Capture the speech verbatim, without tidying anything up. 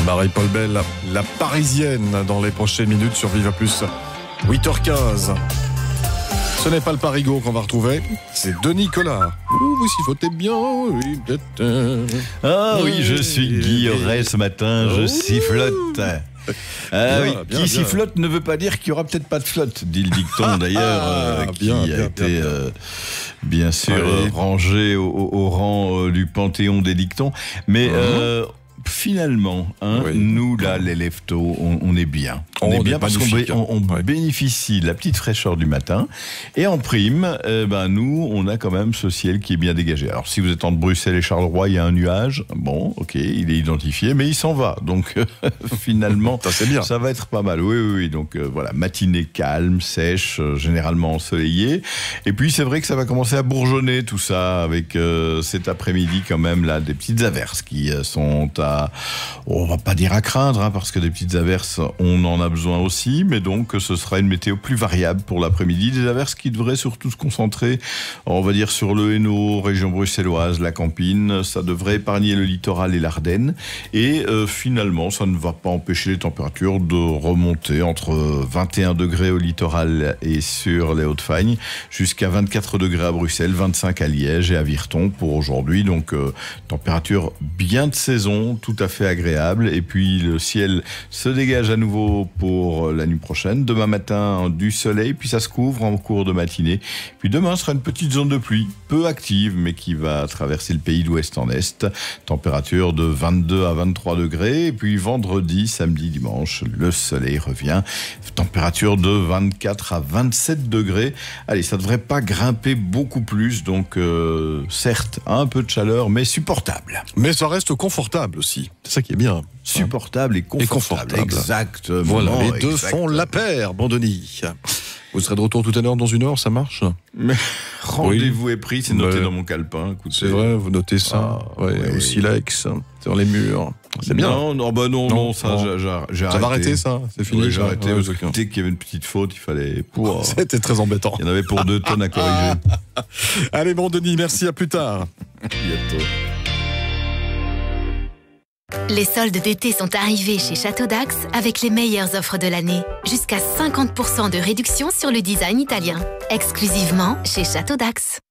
Marie-Paul Bell, la, la Parisienne, dans les prochaines minutes sur Viva Plus, huit heures quinze. Ce n'est pas le Parigot qu'on va retrouver, c'est Denis Collard. Ouh, vous sifflotez bien. Oui, ah oui, je suis Guy Auret ce matin, je sifflote. Ah bien, oui, bien, qui bien. sifflote ne veut pas dire qu'il n'y aura peut-être pas de flotte, dit le dicton d'ailleurs, euh, Ah, qui bien, a bien, été bien, bien. euh, bien sûr Allez. euh, rangé au, au- au rang euh, du panthéon des dictons. Mais Mhm. euh, finalement, hein, Oui. nous là, les leftos, on, on est bien. On, On est est bien parce qu'on magnifique, bé- on- on ouais. bénéficie de la petite fraîcheur du matin. Et en prime, eh ben, nous, on a quand même ce ciel qui est bien dégagé. Alors, si vous êtes entre Bruxelles et Charleroi, il y a un nuage. Bon, ok, il est identifié, mais il s'en va. Donc, finalement, Ça, c'est bien. ça va être pas mal. Oui, oui, oui. Donc, euh, voilà, matinée calme, sèche, euh, généralement ensoleillée. Et puis, c'est vrai que ça va commencer à bourgeonner tout ça avec euh, cet après-midi quand même là des petites averses qui euh, sont à, oh, on va pas dire à craindre, hein, parce que des petites averses, on en a besoin aussi, mais donc ce sera une météo plus variable pour l'après-midi. Des averses qui devraient surtout se concentrer, on va dire, sur le Hainaut, région bruxelloise, la Campine. Ça devrait épargner le littoral et l'Ardenne. Et euh, finalement, ça ne va pas empêcher les températures de remonter entre vingt et un degrés au littoral et sur les Hauts-de-Fagne, jusqu'à vingt-quatre degrés à Bruxelles, vingt-cinq à Liège et à Virton pour aujourd'hui. Donc, euh, température bien de saison, tout à fait agréable. Et puis, le ciel se dégage à nouveau pour la nuit prochaine. Demain matin, du soleil, puis ça se couvre en cours de matinée. Puis demain sera une petite zone de pluie, peu active, mais qui va traverser le pays d'ouest en est. Température de vingt-deux à vingt-trois degrés. Et puis vendredi, samedi, dimanche, le soleil revient. Température de vingt-quatre à vingt-sept degrés. Allez, ça devrait pas grimper beaucoup plus. Donc, euh, certes, un peu de chaleur, mais supportable. Mais ça reste confortable aussi. C'est ça qui est bien. Supportable et confortable. confortable. Exactement. Voilà, les deux exactement. font la paire, bon Denis. Vous serez de retour tout à l'heure dans une heure, ça marche? Mais rendez-vous est pris, c'est noté Ouais. dans mon calepin. Écoutez. C'est vrai, vous notez ça. Ah, ouais, oui. Au silex, sur les murs. C'est bien. Non, non, bah non, Non, non, ça, non. j'ai, j'ai, j'ai Ça va arrêter, ça? C'est fini? Oui, j'ai arrêté. Ouais, parce d'accord. que dès qu'il y avait une petite faute, il fallait pour. C'était très embêtant. Il y en avait pour deux tonnes à corriger. Allez, bon Denis, merci, à plus tard. Bientôt. Les soldes d'été sont arrivés chez Château d'Axe avec les meilleures offres de l'année. Jusqu'à cinquante pour cent de réduction sur le design italien. Exclusivement chez Château d'Axe.